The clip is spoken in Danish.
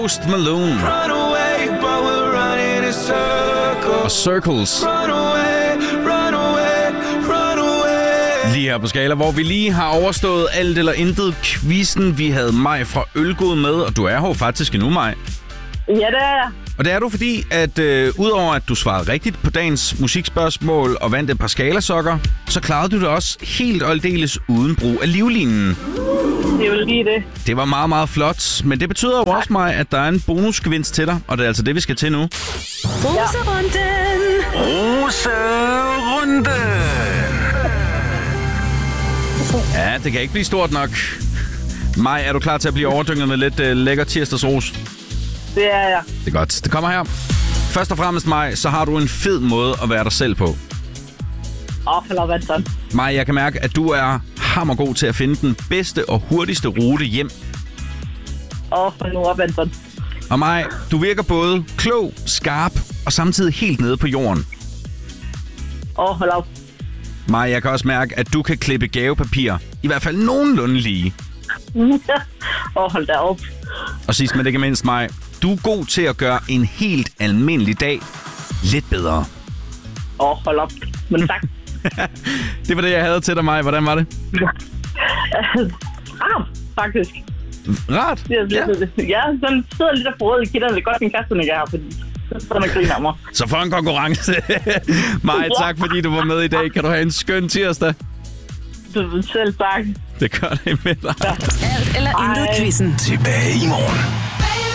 Post Malone. Og Circles. Lige her på Skala, hvor vi lige har overstået alt eller intet quizzen. Vi havde Maj fra Ølgod med, og du er her faktisk endnu, Maj. Ja, det er jeg. Og det er du, fordi at udover at du svarede rigtigt på dagens musikspørgsmål og vandt et par skalasokker, så klarede du det også helt og aldeles uden brug af livlinen. Det er jo lige det. Det var meget, meget flot, men det betyder jo også, Maj, at der er en bonusgevinst til dig, og det er altså det, vi skal til nu. Roserunden. Roserunden! Ja, det kan ikke blive stort nok. Maj, er du klar til at blive overdynget med lidt lækker tirsdagsros? Det er jeg. Det er godt. Det kommer her. Først og fremmest, Maj, så har du en fed måde at være dig selv på. Hold op, Anton. Maj, jeg kan mærke, at du er hammergod til at finde den bedste og hurtigste rute hjem. Hold nu op, Anton. Og Maj, du virker både klog, skarp og samtidig helt nede på jorden. Hold op. Maj, jeg kan også mærke, at du kan klippe gavepapir. I hvert fald nogenlunde lige. Hold da op. Og sidst men ikke mindst, Maj, du er god til at gøre en helt almindelig dag lidt bedre. Hold op. Men tak. Det var det, jeg havde til dig, Maj. Hvordan var det? Faktisk. Rart? Ja, sådan sidder lidt og forrådet i kitterne. Det er godt, min kæreste ikke er her, fordi så man griner af mig. Så for en konkurrence. Maj, tak fordi du var med i dag. Kan du have en skøn tirsdag? Selv tak. Det gør det med dig. Alt eller intet quizzen. Tilbage i morgen.